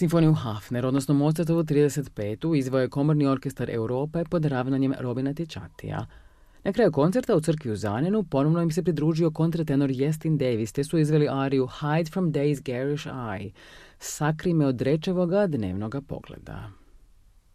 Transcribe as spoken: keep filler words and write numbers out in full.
Simfoniju Hafner, odnosno Mozartovu trideset petu, izveo je Komorni orkestar Europe pod ravnanjem Robina Tichatija. Na kraju koncerta u crkvi u Zanenu ponovno im se pridružio kontratenor Jestin Davis, te su izveli ariju Hide from Day's Garish Eye, sakri me od rečevoga dnevnoga pogleda.